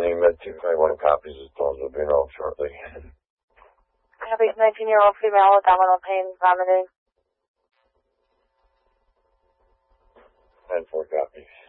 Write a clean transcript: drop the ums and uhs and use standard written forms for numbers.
running med-251 copies. His tones will be enrolled shortly. Copies, 19-year-old female, abdominal pain, vomiting. 10-4 copies.